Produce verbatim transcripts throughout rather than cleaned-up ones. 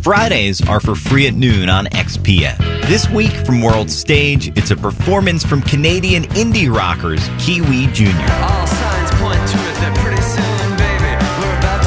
Fridays are for Free at Noon on X P N. This week from World Stage, it's a performance from Canadian indie rockers Kiwi Junior All signs point to it that pretty soon, baby, we're about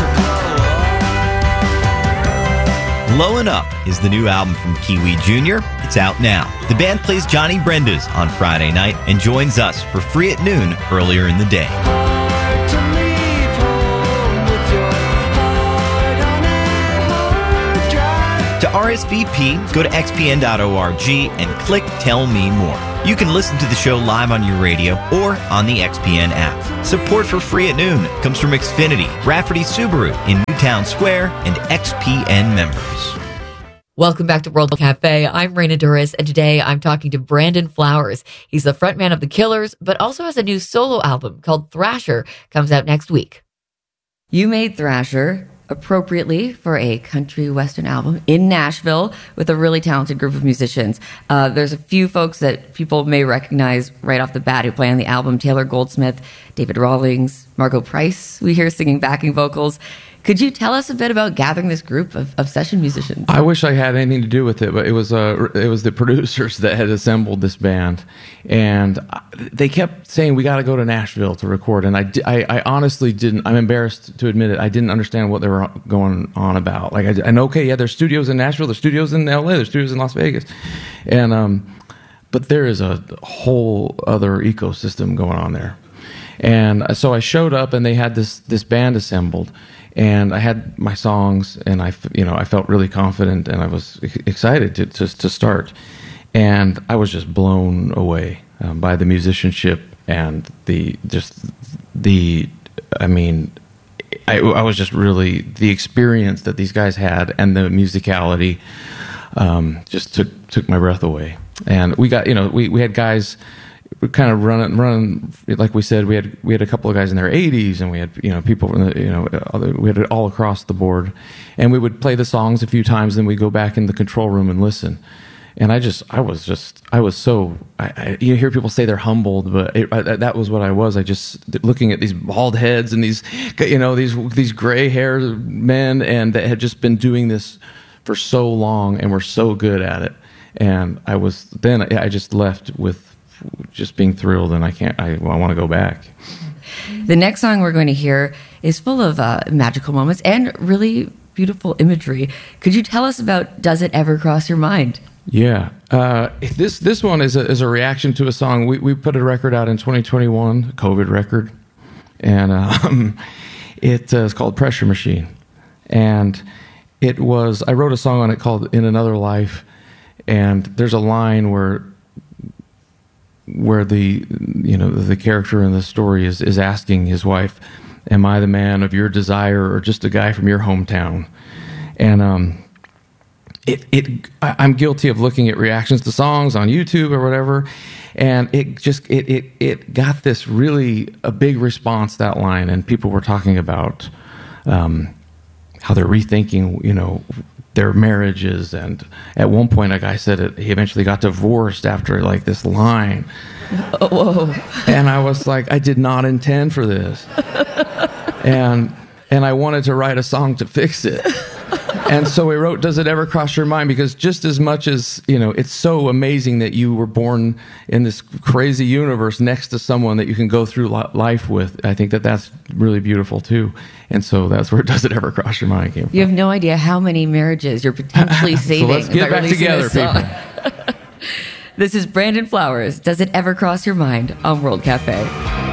to blow up. Blowin' Up is the new album from Kiwi Junior It's out now. The band plays Johnny Brenda's on Friday night and joins us for Free at Noon earlier in the day. Hard to leave home with your heart on a hard drive. To R S V P, go to x p n dot org and click Tell Me More. You can listen to the show live on your radio or on the X P N app. Support for Free at Noon comes from Xfinity, Rafferty Subaru in Newtown Square, and X P N members. Welcome back to World Cafe. I'm Raina Duras, and today I'm talking to Brandon Flowers. He's the frontman of The Killers, but also has a new solo album called Thrasher, comes out next week. You made Thrasher appropriately for a country western album in Nashville with a really talented group of musicians. Uh, there's a few folks that people may recognize right off the bat who play on the album. Taylor Goldsmith, David Rawlings, Margot Price, we hear singing backing vocals. Could you tell us a bit about gathering this group of, of session musicians? I wish I had anything to do with it, but it was uh, it was the producers that had assembled this band, and they kept saying we got to go to Nashville to record. And I, I, I honestly didn't. I'm embarrassed to admit it. I didn't understand what they were going on about. Like, I, I know, okay, yeah, there's studios in Nashville, there's studios in L A, there's studios in Las Vegas, and um, but there is a whole other ecosystem going on there. And so I showed up, and they had this this band assembled. And I had my songs, and I, you know, I felt really confident, and I was excited to to, to start. And I was just blown away um, by the musicianship and the just the. I mean, I, I was just really the experience that these guys had, and the musicality um, just took took my breath away. And we got, you know, we we had guys. We kind of run run like we said. We had we had a couple of guys in their eighties, and we had you know people from the, you know other, we had it all across the board, and we would play the songs a few times, then we go back in the control room and listen. And I just I was just I was so I, I, you hear people say they're humbled, but it, I, that was what I was. I just looking at these bald heads and these you know these these gray haired men, and that had just been doing this for so long and were so good at it. And I was then I just left with. Just being thrilled, and I can't. I, I want to go back. The next song we're going to hear is full of uh, magical moments and really beautiful imagery. Could you tell us about "Does It Ever Cross Your Mind"? Yeah, uh, this this one is a, is a reaction to a song. We we put a record out in twenty twenty-one, a COVID record, and um, it uh, is called "Pressure Machine," and it was. I wrote a song on it called "In Another Life," and there's a line where. where the you know the character in the story is, is asking his wife, am I the man of your desire or just a guy from your hometown? And um, it it I, I'm guilty of looking at reactions to songs on YouTube or whatever, and it just it it it got this really a big response, that line, and people were talking about um, how they're rethinking you know their marriages, and at one point a guy said it, he eventually got divorced after like this line. Oh, whoa. And I was like, I did not intend for this. and and I wanted to write a song to fix it. And so we wrote "Does It Ever Cross Your Mind?" because just as much as, you know, it's so amazing that you were born in this crazy universe next to someone that you can go through life with, I think that that's really beautiful too. And so that's where "Does It Ever Cross Your Mind" came from. You have no idea how many marriages you're potentially saving. So let's get back together, people. This is Brandon Flowers. "Does It Ever Cross Your Mind" on World Cafe.